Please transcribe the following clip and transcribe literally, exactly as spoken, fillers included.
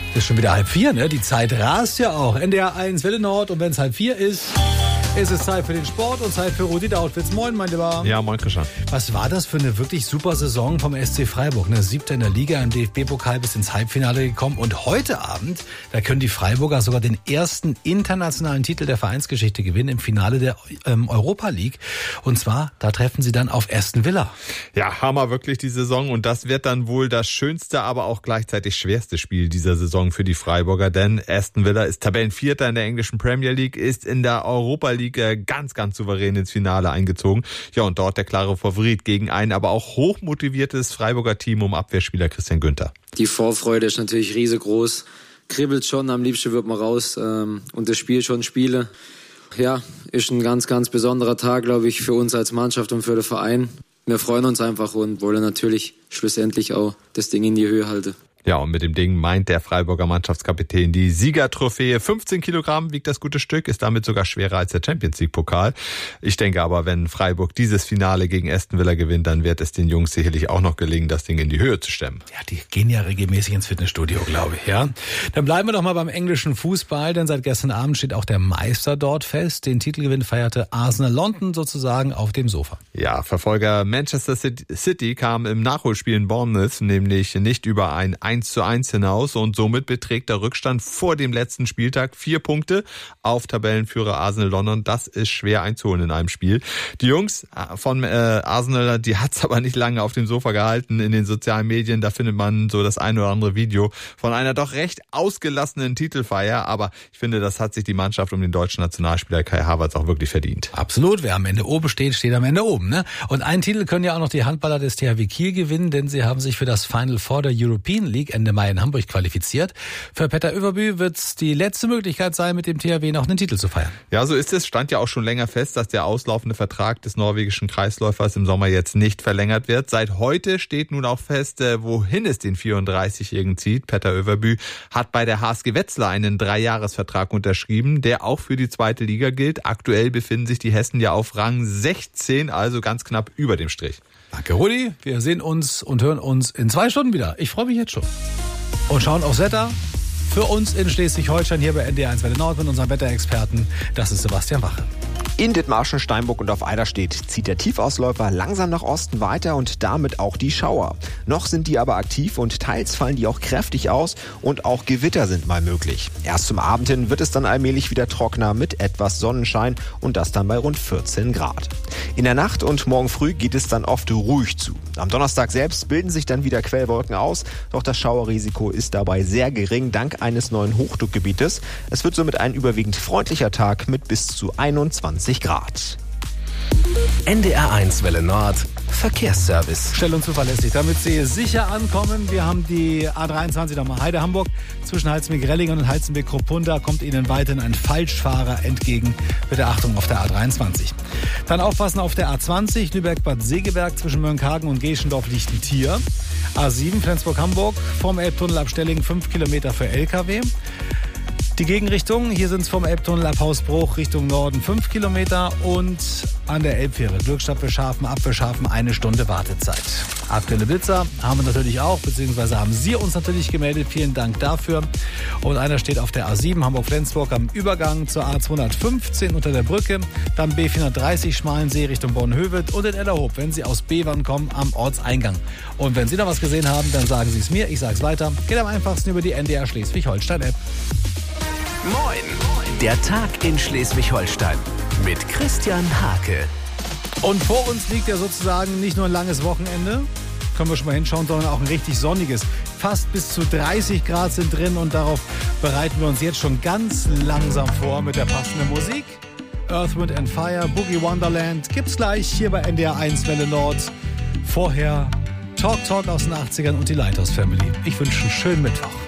Ist schon wieder halb vier, ne? Die Zeit rast ja auch. N D R eins Welle Nord und wenn es halb vier ist, ist es Zeit für den Sport und Zeit für Rudi der Outfits. Moin, mein Lieber. Ja, moin, Christian. Was war das für eine wirklich super Saison vom S C Freiburg? Ne? Siebter in der Liga, im D F B-Pokal bis ins Halbfinale gekommen. Und heute Abend, da können die Freiburger sogar den ersten internationalen Titel der Vereinsgeschichte gewinnen im Finale der ähm, Europa League. Und zwar, da treffen sie dann auf Aston Villa. Ja, Hammer wirklich die Saison. Und das wird dann wohl das schönste, aber auch gleichzeitig schwerste Spiel dieser Saison für die Freiburger. Denn Aston Villa ist Tabellenvierter in der englischen Premier League, ist in der Europa League ganz, ganz souverän ins Finale eingezogen. Ja, und dort der klare Favorit gegen ein, aber auch hochmotiviertes Freiburger Team um Abwehrspieler Christian Günther. Die Vorfreude ist natürlich riesengroß. Kribbelt schon, am liebsten wird man raus ähm, und das Spiel schon spiele. Ja, ist ein ganz, ganz besonderer Tag, glaube ich, für uns als Mannschaft und für den Verein. Wir freuen uns einfach und wollen natürlich schlussendlich auch das Ding in die Höhe halten. Ja, und mit dem Ding meint der Freiburger Mannschaftskapitän die Siegertrophäe. fünfzehn Kilogramm wiegt das gute Stück, ist damit sogar schwerer als der Champions-League-Pokal. Ich denke aber, wenn Freiburg dieses Finale gegen Aston Villa gewinnt, dann wird es den Jungs sicherlich auch noch gelingen, das Ding in die Höhe zu stemmen. Ja, die gehen ja regelmäßig ins Fitnessstudio, glaube ich, ja. Dann bleiben wir doch mal beim englischen Fußball, denn seit gestern Abend steht auch der Meister dort fest. Den Titelgewinn feierte Arsenal London sozusagen auf dem Sofa. Ja, Verfolger Manchester City kam im Nachholspiel in Bournemouth nämlich nicht über ein eins zu eins hinaus und somit beträgt der Rückstand vor dem letzten Spieltag vier Punkte auf Tabellenführer Arsenal London. Das ist schwer einzuholen in einem Spiel. Die Jungs von äh, Arsenal, die hat's aber nicht lange auf dem Sofa gehalten in den sozialen Medien. Da findet man so das ein oder andere Video von einer doch recht ausgelassenen Titelfeier. Aber ich finde, das hat sich die Mannschaft um den deutschen Nationalspieler Kai Havertz auch wirklich verdient. Absolut. Wer am Ende oben steht, steht am Ende oben, ne? Und einen Titel können ja auch noch die Handballer des T H W Kiel gewinnen, denn sie haben sich für das Final Four der European League Ende Mai in Hamburg qualifiziert. Für Petter Överby wird es die letzte Möglichkeit sein, mit dem T H W noch einen Titel zu feiern. Ja, so ist es. Stand ja auch schon länger fest, dass der auslaufende Vertrag des norwegischen Kreisläufers im Sommer jetzt nicht verlängert wird. Seit heute steht nun auch fest, wohin es den vierunddreißigjährigen zieht. Petter Överby hat bei der H S G Wetzlar einen Dreijahresvertrag unterschrieben, der auch für die zweite Liga gilt. Aktuell befinden sich die Hessen ja auf Rang sechzehn, also ganz knapp über dem Strich. Danke, Rudi. Wir sehen uns und hören uns in zwei Stunden wieder. Ich freue mich jetzt schon. Und schauen aufs Wetter. Für uns in Schleswig-Holstein hier bei N D R eins Welle Nord mit unserem Wetterexperten. Das ist Sebastian Wache. In Dithmarschen, Steinburg und auf Eiderstedt zieht der Tiefausläufer langsam nach Osten weiter und damit auch die Schauer. Noch sind die aber aktiv und teils fallen die auch kräftig aus und auch Gewitter sind mal möglich. Erst zum Abend hin wird es dann allmählich wieder trockener mit etwas Sonnenschein und das dann bei rund vierzehn Grad. In der Nacht und morgen früh geht es dann oft ruhig zu. Am Donnerstag selbst bilden sich dann wieder Quellwolken aus, doch das Schauerrisiko ist dabei sehr gering dank eines neuen Hochdruckgebietes. Es wird somit ein überwiegend freundlicher Tag mit bis zu einundzwanzig Grad. N D R eins Welle Nord Verkehrsservice. Schnell und zuverlässig, damit Sie sicher ankommen. Wir haben die A dreiundzwanzig nochmal Heide Hamburg. Zwischen Halzenbeck-Rellingen und Halzenbeck-Kruppunda kommt Ihnen weiterhin ein Falschfahrer entgegen. Bitte Achtung auf der A dreiundzwanzig. Dann aufpassen auf der A zwanzig, Lübeck-Bad Segeberg. Zwischen Mönckehagen und Geschendorf liegt ein Tier. A sieben, Flensburg-Hamburg. Vom Elbtunnel ab Stellingen fünf Kilometer für L K W. Die Gegenrichtung, hier sind es vom Elbtunnel ab Hausbruch Richtung Norden fünf Kilometer und an der Elbfähre Glückstadt Beschafen, ab Beschafen eine Stunde Wartezeit. Aktuelle Blitzer haben wir natürlich auch, beziehungsweise haben Sie uns natürlich gemeldet. Vielen Dank dafür. Und einer steht auf der A sieben Hamburg-Flensburg am Übergang zur A zweihundertfünfzehn unter der Brücke. Dann B vierhundertdreißig Schmalensee Richtung Bornhöved und in Ellerhof, wenn Sie aus Bevern kommen, am Ortseingang. Und wenn Sie noch was gesehen haben, dann sagen Sie es mir, ich sage es weiter. Geht am einfachsten über die N D R Schleswig-Holstein-App. Moin! Der Tag in Schleswig-Holstein mit Christian Hake. Und vor uns liegt ja sozusagen nicht nur ein langes Wochenende, können wir schon mal hinschauen, sondern auch ein richtig sonniges. Fast bis zu dreißig Grad sind drin und darauf bereiten wir uns jetzt schon ganz langsam vor mit der passenden Musik. Earth, Wind and Fire, Boogie Wonderland gibt's gleich hier bei N D R eins Welle Nord. Vorher Talk Talk aus den achtzigern und die Lighthouse Family. Ich wünsche einen schönen Mittwoch.